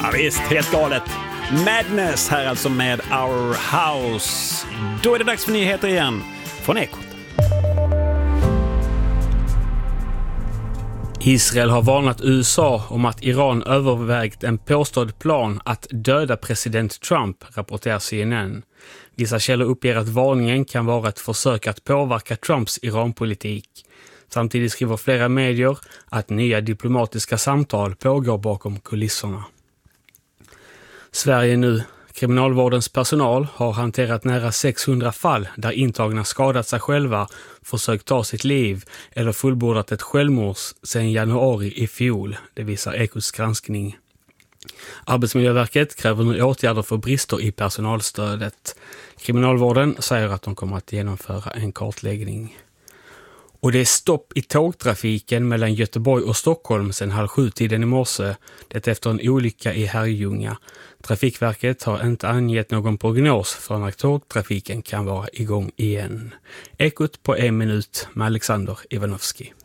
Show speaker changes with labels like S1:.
S1: Ja, visst, helt galet. Madness här alltså med Our House. Då är det dags för nyheter igen från Ekot.
S2: Israel har varnat USA om att Iran övervägt en påstådd plan att döda president Trump, rapporterar CNN. Vissa källor uppger att varningen kan vara ett försök att påverka Trumps Iranpolitik. Samtidigt skriver flera medier att nya diplomatiska samtal pågår bakom kulisserna. Sverige nu. Kriminalvårdens personal har hanterat nära 600 fall där intagna skadat sig själva, försökt ta sitt liv eller fullbordat ett självmord sedan januari i fjol, det visar Ekots granskning. Arbetsmiljöverket kräver nu åtgärder för brister i personalstödet. Kriminalvården säger att de kommer att genomföra en kartläggning. Och det är stopp i tågtrafiken mellan Göteborg och Stockholm sedan 6:30 i morse, det efter en olycka i Herrljunga. Trafikverket har inte angett någon prognos för när tågtrafiken kan vara igång igen. Ekot på 1 minut med Alexander Ivanovski.